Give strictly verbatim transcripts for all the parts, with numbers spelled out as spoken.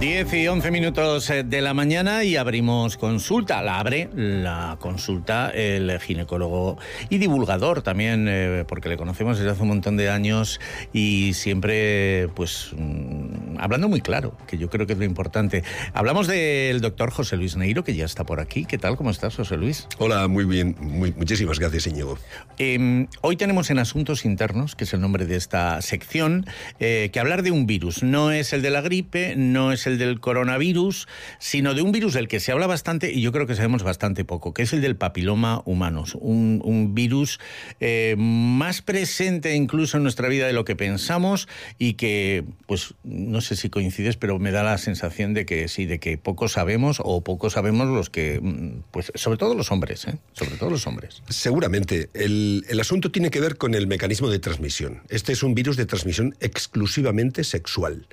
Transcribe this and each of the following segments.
diez y once minutos de la mañana y abrimos consulta. La abre la consulta el ginecólogo y divulgador también, eh, porque le conocemos desde hace un montón de años y siempre, pues, mmm, hablando muy claro, que yo creo que es lo importante. Hablamos del doctor José Luis Neiro, que ya está por aquí. ¿Qué tal? ¿Cómo estás, José Luis? Hola, muy bien. Muy, muchísimas gracias, Íñigo. Eh, hoy tenemos en Asuntos Internos, que es el nombre de esta sección, eh, que hablar de un virus. No es el de la gripe, no es el del coronavirus, sino de un virus del que se habla bastante y yo creo que sabemos bastante poco, que es el del papiloma humano. Un, un virus eh, más presente incluso en nuestra vida de lo que pensamos y que, pues, no sé si coincides, pero me da la sensación de que sí, de que poco sabemos o poco sabemos los que, pues, sobre todo los hombres, ¿eh? Sobre todo los hombres. Seguramente. El, el asunto tiene que ver con el mecanismo de transmisión. Este es un virus de transmisión exclusivamente sexual.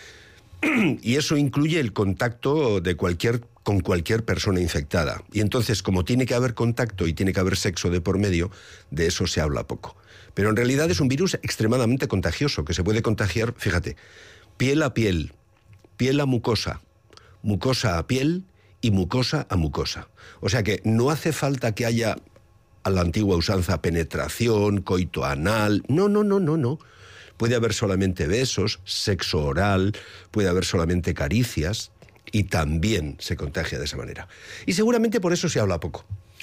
Y eso incluye el contacto de cualquier, con cualquier persona infectada. Y entonces, como tiene que haber contacto y tiene que haber sexo de por medio, de eso se habla poco. Pero en realidad es un virus extremadamente contagioso, que se puede contagiar, fíjate, piel a piel, piel a mucosa, mucosa a piel y mucosa a mucosa. O sea que no hace falta que haya, a la antigua usanza, penetración, coito anal. No, no, no, no, no. Puede haber solamente besos, sexo oral, puede haber solamente caricias y también se contagia de esa manera. Y seguramente por eso se habla poco.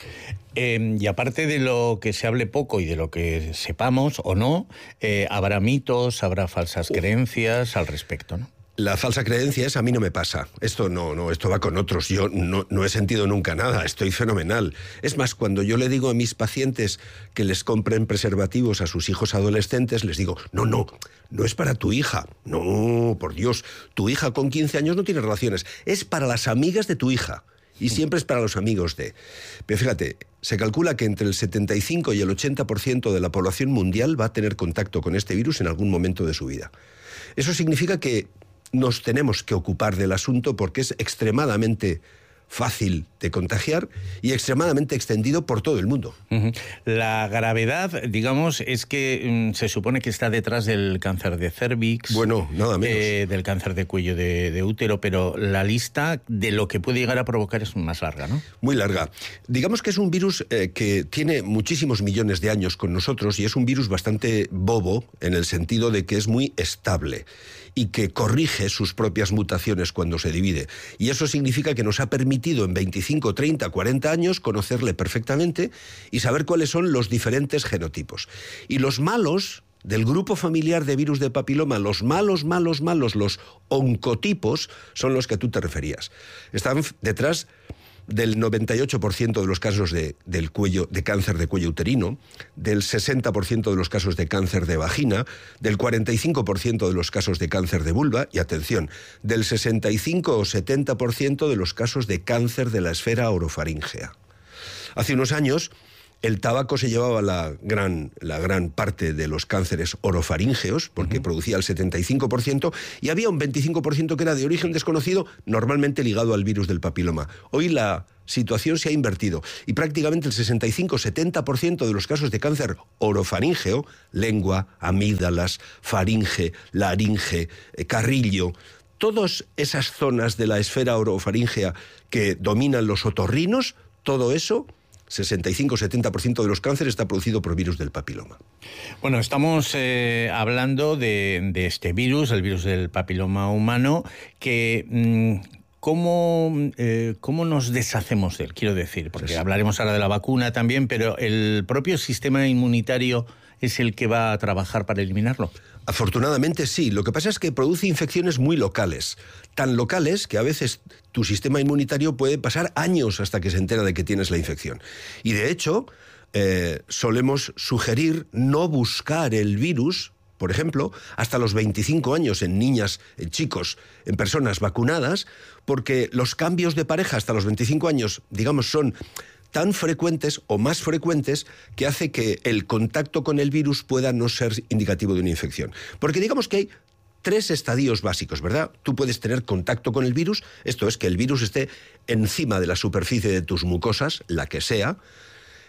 Eh, y aparte de lo que se hable poco y de lo que sepamos o no, eh, habrá mitos, habrá falsas Uf. creencias al respecto, ¿no? La falsa creencia es: a mí no me pasa. Esto no, no, esto va con otros. Yo no, no he sentido nunca nada, estoy fenomenal. Es más, cuando yo le digo a mis pacientes que les compren preservativos a sus hijos adolescentes, les digo, no, no, no es para tu hija. No, por Dios, tu hija con quince años no tiene relaciones. Es para las amigas de tu hija. Y siempre es para los amigos de... Pero fíjate, se calcula que entre el setenta y cinco y el ochenta por ciento de la población mundial va a tener contacto con este virus en algún momento de su vida. Eso significa que nos tenemos que ocupar del asunto porque es extremadamente fácil de contagiar y extremadamente extendido por todo el mundo. Uh-huh. La gravedad, digamos, es que um, se supone que está detrás del cáncer de cérvix. Bueno, nada menos. Eh, del cáncer de cuello de, de útero, pero la lista de lo que puede llegar a provocar es más larga, ¿no? Muy larga. Digamos que es un virus eh, que tiene muchísimos millones de años con nosotros y es un virus bastante bobo en el sentido de que es muy estable y que corrige sus propias mutaciones cuando se divide. Y eso significa que nos ha permitido en veinticinco, treinta, cuarenta años conocerle perfectamente y saber cuáles son los diferentes genotipos. Y los malos del grupo familiar de virus de papiloma, los malos, malos, malos, los oncotipos, son los que tú te referías. Están detrás del noventa y ocho por ciento de los casos de, del cuello, de cáncer de cuello uterino, del sesenta por ciento de los casos de cáncer de vagina, del cuarenta y cinco por ciento de los casos de cáncer de vulva y, atención, del sesenta y cinco o setenta por ciento de los casos de cáncer de la esfera orofaríngea. Hace unos años, el tabaco se llevaba la gran, la gran parte de los cánceres orofaríngeos, porque uh-huh. producía el setenta y cinco por ciento, y había un veinticinco por ciento que era de origen desconocido, normalmente ligado al virus del papiloma. Hoy la situación se ha invertido, y prácticamente el sesenta y cinco a setenta por ciento de los casos de cáncer orofaríngeo, lengua, amígdalas, faringe, laringe, eh, carrillo, todas esas zonas de la esfera orofaríngea que dominan los otorrinos, todo eso, sesenta y cinco a setenta por ciento de los cánceres está producido por virus del papiloma. Bueno, estamos eh, hablando de, de este virus, el virus del papiloma humano, que... Mmm, ¿Cómo, eh, ¿Cómo nos deshacemos de él? Quiero decir, porque sí. hablaremos ahora de la vacuna también, pero ¿el propio sistema inmunitario es el que va a trabajar para eliminarlo? Afortunadamente sí. Lo que pasa es que produce infecciones muy locales. Tan locales que a veces tu sistema inmunitario puede pasar años hasta que se entera de que tienes la infección. Y de hecho, eh, solemos sugerir no buscar el virus, por ejemplo, hasta los veinticinco años en niñas, en chicos, en personas vacunadas, porque los cambios de pareja hasta los veinticinco años, digamos, son tan frecuentes o más frecuentes que hace que el contacto con el virus pueda no ser indicativo de una infección. Porque digamos que hay tres estadios básicos, ¿verdad? Tú puedes tener contacto con el virus, esto es que el virus esté encima de la superficie de tus mucosas, la que sea.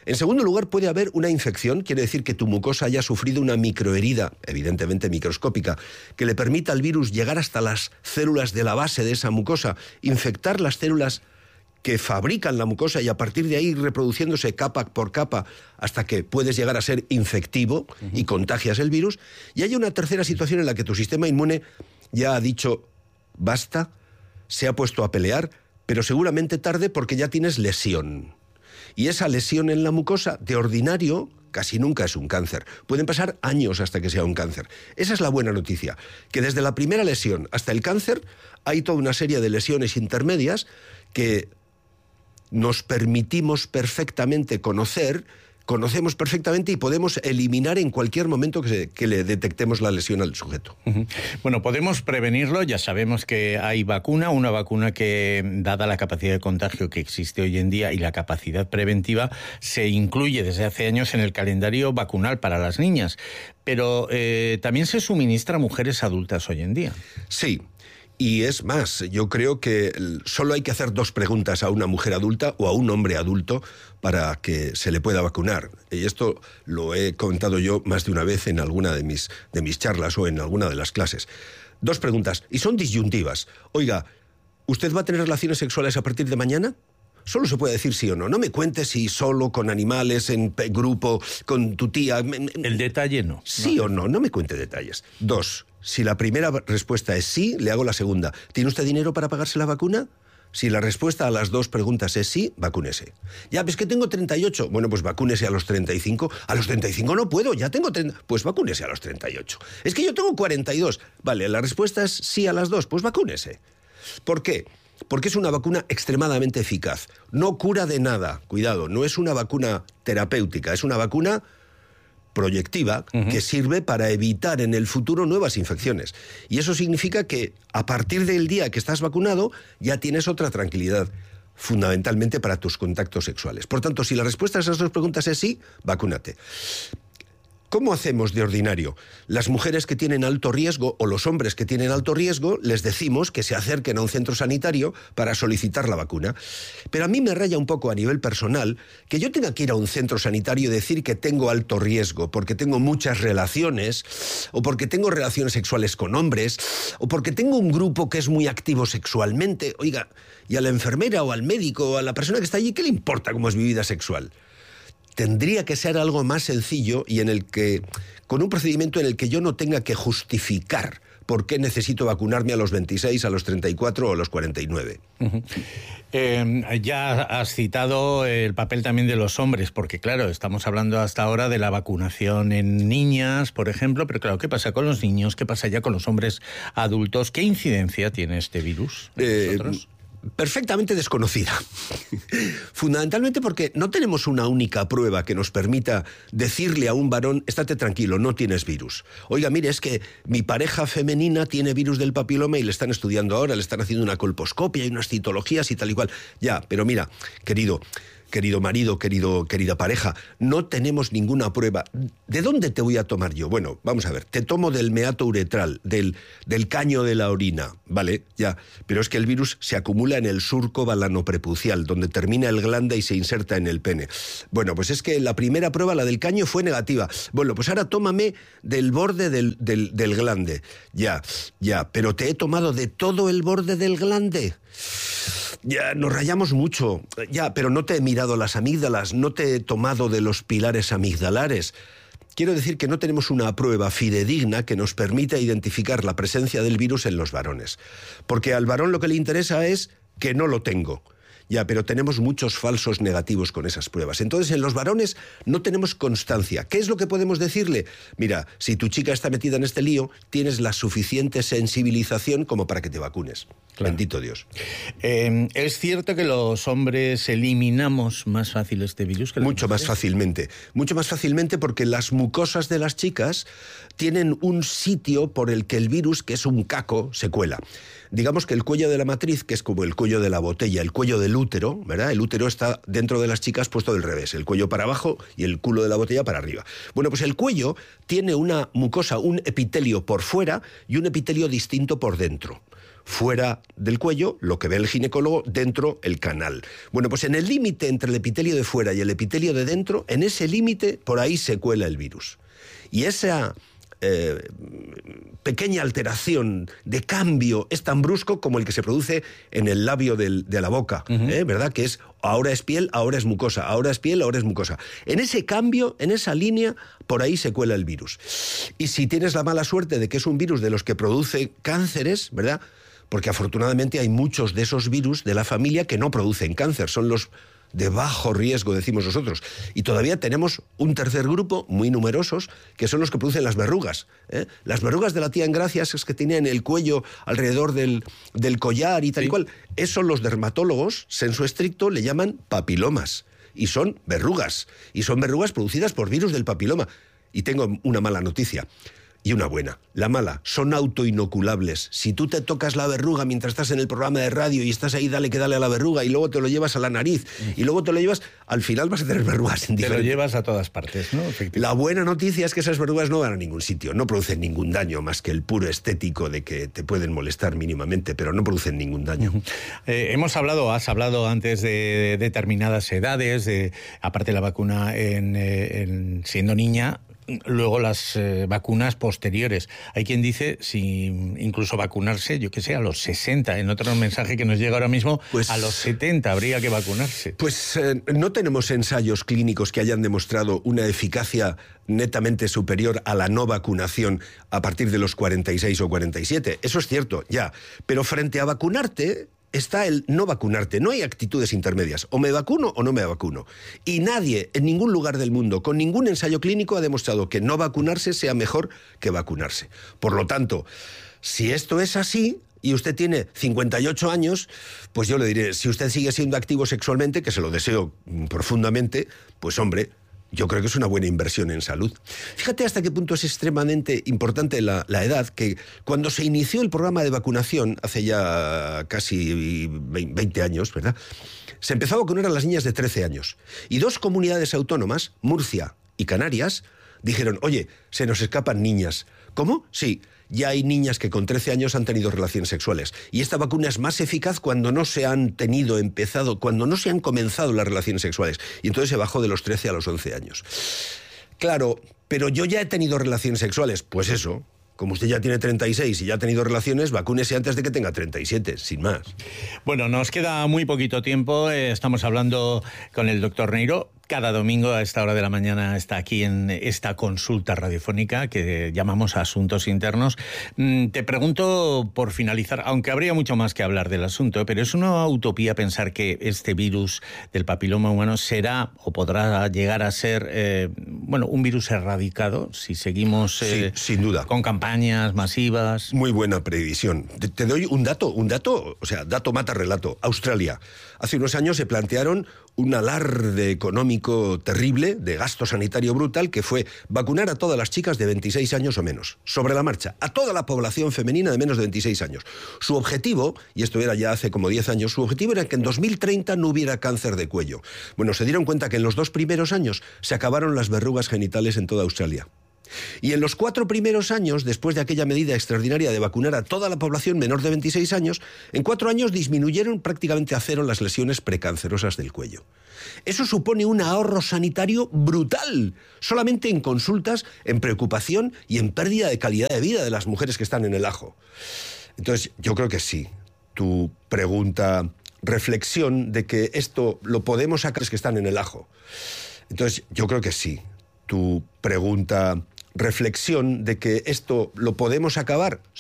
En segundo lugar, puede haber una infección, quiere decir que tu mucosa haya sufrido una microherida, evidentemente microscópica, que le permita al virus llegar hasta las células de la base de esa mucosa, infectar las células que fabrican la mucosa y a partir de ahí reproduciéndose capa por capa hasta que puedes llegar a ser infectivo y contagias el virus. Y hay una tercera situación en la que tu sistema inmune ya ha dicho basta, se ha puesto a pelear, pero seguramente tarde porque ya tienes lesión. Y esa lesión en la mucosa, de ordinario, casi nunca es un cáncer. Pueden pasar años hasta que sea un cáncer. Esa es la buena noticia, que desde la primera lesión hasta el cáncer hay toda una serie de lesiones intermedias que nos permitimos perfectamente conocer, conocemos perfectamente y podemos eliminar en cualquier momento que, se, que le detectemos la lesión al sujeto. Uh-huh. Bueno, podemos prevenirlo, ya sabemos que hay vacuna, una vacuna que, dada la capacidad de contagio que existe hoy en día y la capacidad preventiva, se incluye desde hace años en el calendario vacunal para las niñas, pero eh, también se suministra a mujeres adultas hoy en día. Sí. Y es más, yo creo que solo hay que hacer dos preguntas a una mujer adulta o a un hombre adulto para que se le pueda vacunar. Y esto lo he comentado yo más de una vez en alguna de mis, de mis charlas o en alguna de las clases. Dos preguntas, y son disyuntivas. Oiga, ¿usted va a tener relaciones sexuales a partir de mañana? Solo se puede decir sí o no. No me cuentes si solo, con animales, en grupo, con tu tía. El detalle no. Sí no. o no, no me cuente detalles. Dos, si la primera respuesta es sí, le hago la segunda. ¿Tiene usted dinero para pagarse la vacuna? Si la respuesta a las dos preguntas es sí, vacúnese. Ya, ves que tengo treinta y ocho. Bueno, pues vacúnese a los treinta y cinco. A los treinta y cinco no puedo, ya tengo treinta. Pues vacúnese a los treinta y ocho. Es que yo tengo cuarenta y dos. Vale, la respuesta es sí a las dos, pues vacúnese. ¿Por qué? Porque es una vacuna extremadamente eficaz. No cura de nada, cuidado, no es una vacuna terapéutica, es una vacuna proyectiva uh-huh. que sirve para evitar en el futuro nuevas infecciones. Y eso significa que a partir del día que estás vacunado ya tienes otra tranquilidad, fundamentalmente para tus contactos sexuales. Por tanto, si la respuesta a esas dos preguntas es sí, vacúnate. ¿Cómo hacemos de ordinario? Las mujeres que tienen alto riesgo o los hombres que tienen alto riesgo les decimos que se acerquen a un centro sanitario para solicitar la vacuna. Pero a mí me raya un poco a nivel personal que yo tenga que ir a un centro sanitario y decir que tengo alto riesgo porque tengo muchas relaciones o porque tengo relaciones sexuales con hombres o porque tengo un grupo que es muy activo sexualmente. Oiga, y a la enfermera o al médico o a la persona que está allí, ¿qué le importa cómo es mi vida sexual? Tendría que ser algo más sencillo y en el que, con un procedimiento en el que yo no tenga que justificar por qué necesito vacunarme a los veintiséis, a los treinta y cuatro o a los cuarenta y nueve. Uh-huh. Eh, ya has citado el papel también de los hombres, porque claro, estamos hablando hasta ahora de la vacunación en niñas, por ejemplo, pero claro, ¿qué pasa con los niños? ¿Qué pasa ya con los hombres adultos? ¿Qué incidencia tiene este virus en eh, nosotros? Perfectamente desconocida. Fundamentalmente porque no tenemos una única prueba que nos permita decirle a un varón, estate tranquilo, no tienes virus. Oiga, mire, es que mi pareja femenina tiene virus del papiloma y le están estudiando ahora, le están haciendo una colposcopia y unas citologías y tal y cual. Ya, pero mira, querido... Querido marido, querido, querida pareja, no tenemos ninguna prueba. ¿De dónde te voy a tomar yo? Bueno, vamos a ver, te tomo del meato uretral, del, del caño de la orina, ¿vale? Ya, pero es que el virus se acumula en el surco balanoprepucial, donde termina el glande y se inserta en el pene. Bueno, pues es que la primera prueba, la del caño, fue negativa. Bueno, pues ahora tómame del borde del, del, del glande. Ya, ya, pero te he tomado de todo el borde del glande. Ya, nos rayamos mucho. Ya, pero no te he mirado las amígdalas, no te he tomado de los pilares amigdalares. Quiero decir que no tenemos una prueba fidedigna que nos permita identificar la presencia del virus en los varones. Porque al varón lo que le interesa es que no lo tengo. Ya, pero tenemos muchos falsos negativos con esas pruebas. Entonces, en los varones no tenemos constancia. ¿Qué es lo que podemos decirle? Mira, si tu chica está metida en este lío, tienes la suficiente sensibilización como para que te vacunes. Claro. Bendito Dios. Eh, ¿Es cierto que los hombres eliminamos más fácil este virus que las Mucho mujeres? más fácilmente. Mucho más fácilmente porque las mucosas de las chicas tienen un sitio por el que el virus, que es un caco, se cuela. Digamos que el cuello de la matriz, que es como el cuello de la botella, el cuello del útero, ¿verdad? El útero está dentro de las chicas puesto del revés, el cuello para abajo y el culo de la botella para arriba. Bueno, pues el cuello tiene una mucosa, un epitelio por fuera y un epitelio distinto por dentro. fuera del cuello, lo que ve el ginecólogo, dentro el canal. Bueno, pues en el límite entre el epitelio de fuera y el epitelio de dentro, en ese límite, por ahí se cuela el virus. Y esa eh, pequeña alteración de cambio es tan brusco como el que se produce en el labio del, de la boca, uh-huh. ¿eh? ¿verdad? Que es ahora es piel, ahora es mucosa, ahora es piel, ahora es mucosa. En ese cambio, en esa línea, por ahí se cuela el virus. Y si tienes la mala suerte de que es un virus de los que produce cánceres, ¿verdad? Porque afortunadamente hay muchos de esos virus de la familia que no producen cáncer, son los de bajo riesgo, decimos nosotros. Y todavía tenemos un tercer grupo, muy numerosos, que son los que producen las verrugas. ¿eh? Las verrugas de la tía Engracias, es que tenían el cuello alrededor del, del collar y tal sí. y cual. Eso los dermatólogos, sensu estricto, le llaman papilomas. Y son verrugas. Y son verrugas producidas por virus del papiloma. Y tengo una mala noticia. Y una buena. La mala, son autoinoculables. Si tú te tocas la verruga mientras estás en el programa de radio y estás ahí, dale que dale a la verruga, y luego te lo llevas a la nariz, y luego te lo llevas, al final vas a tener verrugas en diferentes... Te lo llevas a todas partes, ¿no? La buena noticia es que esas verrugas no van a ningún sitio, no producen ningún daño, más que el puro estético de que te pueden molestar mínimamente, pero no producen ningún daño. Uh-huh. eh, hemos hablado, has hablado antes de determinadas edades, de, aparte de la vacuna en, en, siendo niña, luego las eh, vacunas posteriores. Hay quien dice si incluso vacunarse, yo qué sé, a los sesenta. En otro mensaje que nos llega ahora mismo, pues, a los setenta habría que vacunarse. Pues eh, no tenemos ensayos clínicos que hayan demostrado una eficacia netamente superior a la no vacunación a partir de los cuarenta y seis o cuarenta y siete. Eso es cierto, ya. Pero frente a vacunarte está el no vacunarte. No hay actitudes intermedias. O me vacuno o no me vacuno. Y nadie, en ningún lugar del mundo, con ningún ensayo clínico, ha demostrado que no vacunarse sea mejor que vacunarse. Por lo tanto, si esto es así y usted tiene cincuenta y ocho años, pues yo le diré, si usted sigue siendo activo sexualmente, que se lo deseo profundamente, pues hombre, yo creo que es una buena inversión en salud. Fíjate hasta qué punto es extremadamente importante la, la edad, que cuando se inició el programa de vacunación, hace ya casi veinte años, ¿verdad?, se empezó a vacunar a las niñas de trece años. Y dos comunidades autónomas, Murcia y Canarias, dijeron, oye, se nos escapan niñas. ¿Cómo? Sí. Ya hay niñas que con trece años han tenido relaciones sexuales. Y esta vacuna es más eficaz cuando no se han tenido, empezado, cuando no se han comenzado las relaciones sexuales. Y entonces se bajó de los trece a los once años. Claro, pero yo ya he tenido relaciones sexuales. Pues eso, como usted ya tiene treinta y seis y ya ha tenido relaciones, vacúnese antes de que tenga treinta y siete, sin más. Bueno, nos queda muy poquito tiempo. Estamos hablando con el doctor Neiro. Cada domingo a esta hora de la mañana está aquí en esta consulta radiofónica que llamamos Asuntos Internos. Te pregunto, por finalizar, aunque habría mucho más que hablar del asunto, pero es una utopía pensar que este virus del papiloma humano será o podrá llegar a ser, eh, bueno, un virus erradicado si seguimos eh, sí, sin duda, con campañas masivas. Muy buena previsión. Te, te doy un dato, un dato, o sea, dato mata relato. Australia. Hace unos años se plantearon un alarde económico terrible, de gasto sanitario brutal, que fue vacunar a todas las chicas de veintiséis años o menos, sobre la marcha, a toda la población femenina de menos de veintiséis años. Su objetivo, y esto era ya hace como diez años, su objetivo era que en dos mil treinta no hubiera cáncer de cuello. Bueno, se dieron cuenta que en los dos primeros años se acabaron las verrugas genitales en toda Australia. Y en los cuatro primeros años, después de aquella medida extraordinaria de vacunar a toda la población menor de veintiséis años, en cuatro años disminuyeron prácticamente a cero las lesiones precancerosas del cuello. Eso supone un ahorro sanitario brutal, solamente en consultas, en preocupación y en pérdida de calidad de vida de las mujeres que están en el ajo. Entonces, yo creo que sí. Tu pregunta, reflexión de que esto lo podemos sacar, que están en el ajo. Entonces, yo creo que sí. Tu pregunta, reflexión de que esto lo podemos acabar.